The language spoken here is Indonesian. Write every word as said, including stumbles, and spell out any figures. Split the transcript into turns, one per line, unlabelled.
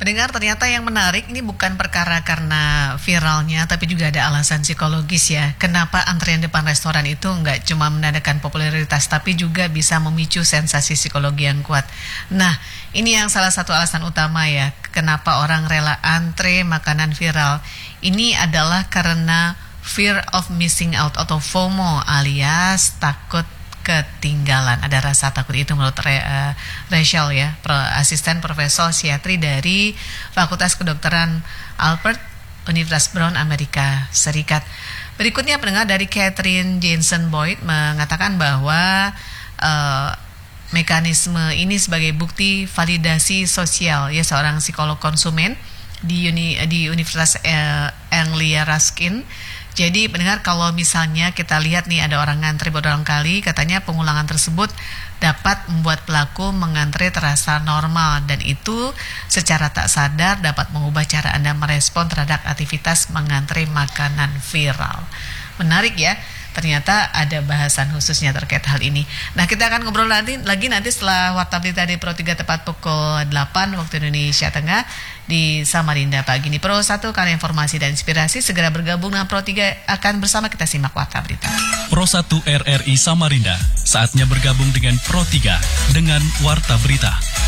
Pendengar, ternyata yang menarik ini bukan perkara karena viralnya, tapi juga ada alasan psikologis ya. Kenapa antrian depan restoran itu nggak cuma menandakan popularitas, tapi juga bisa memicu sensasi psikologi yang kuat. Nah, ini yang salah satu alasan utama ya, kenapa orang rela antre makanan viral. Ini adalah karena fear of missing out atau FOMO alias takut ketinggalan. Ada rasa takut itu menurut Re, uh, Rachel ya, pro, asisten profesor psikiatri dari Fakultas Kedokteran Albert Universitas Brown Amerika Serikat. Berikutnya pendengar dari Catherine Jensen Boyd mengatakan bahwa uh, mekanisme ini sebagai bukti validasi sosial ya seorang psikolog konsumen di uni, di Universitas uh, Anglia Ruskin. Jadi pendengar, kalau misalnya kita lihat nih ada orang ngantri berulang kali, katanya pengulangan tersebut dapat membuat pelaku mengantre terasa normal dan itu secara tak sadar dapat mengubah cara Anda merespon terhadap aktivitas mengantre makanan viral. Menarik ya, ternyata ada bahasan khususnya terkait hal ini. Nah, kita akan ngobrol lagi, lagi nanti setelah Warta Berita di Pro tiga tepat pukul delapan waktu Indonesia Tengah di Samarinda pagi ini. Pro satu, karena informasi dan inspirasi segera bergabung dengan Pro tiga, akan bersama kita simak Warta Berita.
Pro satu R R I Samarinda, saatnya bergabung dengan Pro tiga dengan Warta Berita.